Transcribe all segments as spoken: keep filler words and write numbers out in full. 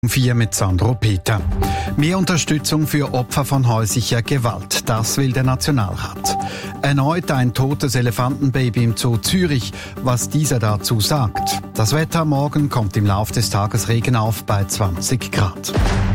Vier mit Sandro Peter. Mehr Unterstützung für Opfer von häuslicher Gewalt. Das will der Nationalrat. Erneut ein totes Elefantenbaby im Zoo Zürich. Was dieser dazu sagt. Das Wetter morgen kommt im Laufe des Tages Regen auf bei zwanzig Grad.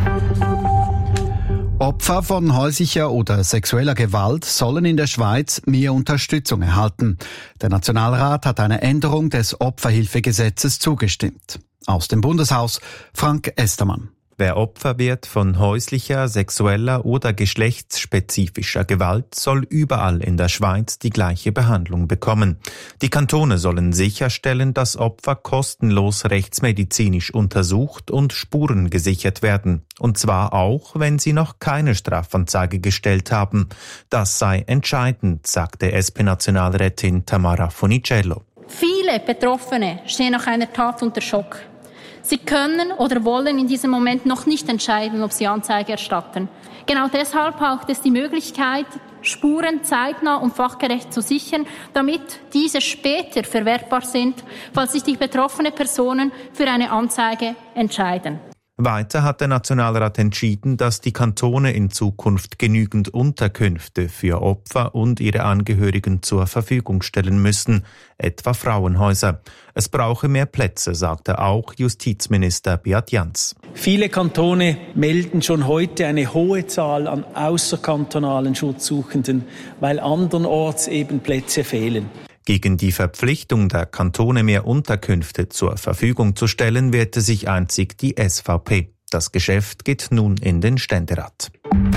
Opfer von häuslicher oder sexueller Gewalt sollen in der Schweiz mehr Unterstützung erhalten. Der Nationalrat hat einer Änderung des Opferhilfegesetzes zugestimmt. Aus dem Bundeshaus Frank Estermann. Wer Opfer wird von häuslicher, sexueller oder geschlechtsspezifischer Gewalt, soll überall in der Schweiz die gleiche Behandlung bekommen. Die Kantone sollen sicherstellen, dass Opfer kostenlos rechtsmedizinisch untersucht und Spuren gesichert werden. Und zwar auch, wenn sie noch keine Strafanzeige gestellt haben. Das sei entscheidend, sagte S P-Nationalrätin Tamara Funicello. Viele Betroffene stehen nach einer Tat unter Schock. Sie können oder wollen in diesem Moment noch nicht entscheiden, ob sie Anzeige erstatten. Genau deshalb braucht es die Möglichkeit, Spuren zeitnah und fachgerecht zu sichern, damit diese später verwertbar sind, falls sich die betroffenen Personen für eine Anzeige entscheiden. Weiter hat der Nationalrat entschieden, dass die Kantone in Zukunft genügend Unterkünfte für Opfer und ihre Angehörigen zur Verfügung stellen müssen, etwa Frauenhäuser. Es brauche mehr Plätze, sagte auch Justizminister Beat Jans. Viele Kantone melden schon heute eine hohe Zahl an außerkantonalen Schutzsuchenden, weil andernorts eben Plätze fehlen. Gegen die Verpflichtung der Kantone, mehr Unterkünfte zur Verfügung zu stellen, wehrte sich einzig die S V P. Das Geschäft geht nun in den Ständerat.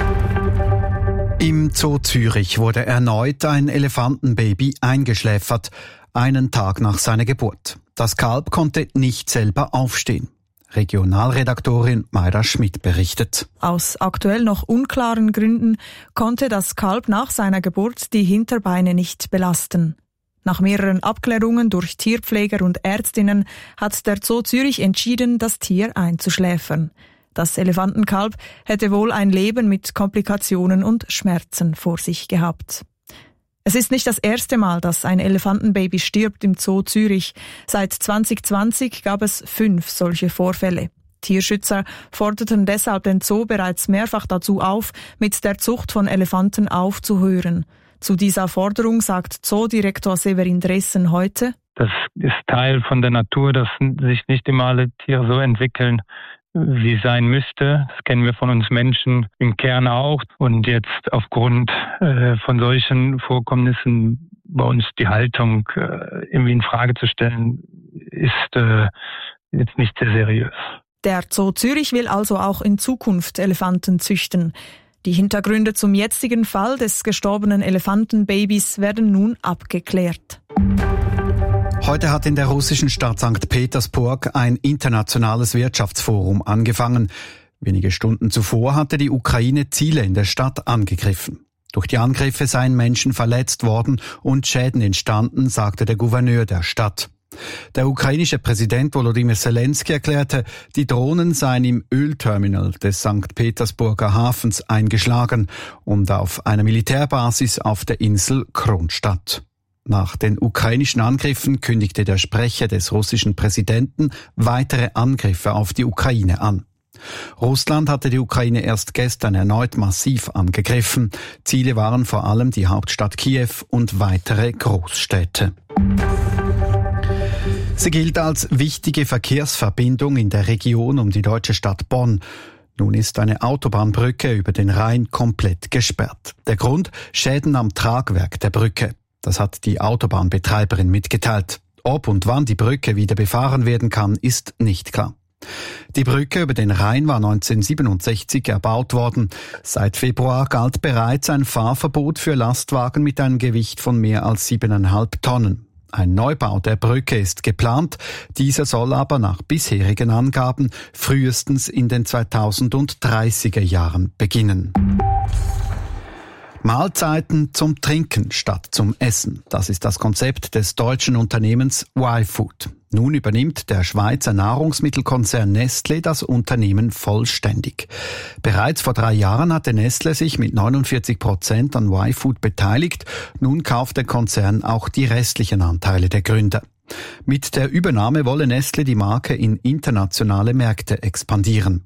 Im Zoo Zürich wurde erneut ein Elefantenbaby eingeschläfert, einen Tag nach seiner Geburt. Das Kalb konnte nicht selber aufstehen. Regionalredaktorin Mayra Schmidt berichtet. Aus aktuell noch unklaren Gründen konnte das Kalb nach seiner Geburt die Hinterbeine nicht belasten. Nach mehreren Abklärungen durch Tierpfleger und Ärztinnen hat der Zoo Zürich entschieden, das Tier einzuschläfern. Das Elefantenkalb hätte wohl ein Leben mit Komplikationen und Schmerzen vor sich gehabt. Es ist nicht das erste Mal, dass ein Elefantenbaby stirbt im Zoo Zürich. Seit zwanzig zwanzig gab es fünf solche Vorfälle. Tierschützer forderten deshalb den Zoo bereits mehrfach dazu auf, mit der Zucht von Elefanten aufzuhören. Zu dieser Forderung sagt Zoodirektor Severin Dressen heute: Das ist Teil von der Natur, dass sich nicht immer alle Tiere so entwickeln, wie es sein müsste. Das kennen wir von uns Menschen im Kern auch. Und jetzt aufgrund äh, von solchen Vorkommnissen bei uns die Haltung äh, irgendwie in Frage zu stellen, ist äh, jetzt nicht sehr seriös. Der Zoo Zürich will also auch in Zukunft Elefanten züchten. Die Hintergründe zum jetzigen Fall des gestorbenen Elefantenbabys werden nun abgeklärt. Heute hat in der russischen Stadt Sankt Petersburg ein internationales Wirtschaftsforum angefangen. Wenige Stunden zuvor hatte die Ukraine Ziele in der Stadt angegriffen. Durch die Angriffe seien Menschen verletzt worden und Schäden entstanden, sagte der Gouverneur der Stadt. Der ukrainische Präsident Volodymyr Zelensky erklärte, die Drohnen seien im Ölterminal des Sankt Petersburger Hafens eingeschlagen und auf einer Militärbasis auf der Insel Kronstadt. Nach den ukrainischen Angriffen kündigte der Sprecher des russischen Präsidenten weitere Angriffe auf die Ukraine an. Russland hatte die Ukraine erst gestern erneut massiv angegriffen. Ziele waren vor allem die Hauptstadt Kiew und weitere Großstädte. Sie gilt als wichtige Verkehrsverbindung in der Region um die deutsche Stadt Bonn. Nun ist eine Autobahnbrücke über den Rhein komplett gesperrt. Der Grund: Schäden am Tragwerk der Brücke. Das hat die Autobahnbetreiberin mitgeteilt. Ob und wann die Brücke wieder befahren werden kann, ist nicht klar. Die Brücke über den Rhein war neunzehnhundertsiebenundsechzig erbaut worden. Seit Februar galt bereits ein Fahrverbot für Lastwagen mit einem Gewicht von mehr als siebeneinhalb Tonnen. Ein Neubau der Brücke ist geplant. Dieser soll aber nach bisherigen Angaben frühestens in den zweitausenddreißiger Jahren beginnen. Mahlzeiten zum Trinken statt zum Essen. Das ist das Konzept des deutschen Unternehmens Y-Food. Nun übernimmt der Schweizer Nahrungsmittelkonzern Nestlé das Unternehmen vollständig. Bereits vor drei Jahren hatte Nestlé sich mit neunundvierzig Prozent an Y-Food beteiligt. Nun kauft der Konzern auch die restlichen Anteile der Gründer. Mit der Übernahme wolle Nestlé die Marke in internationale Märkte expandieren.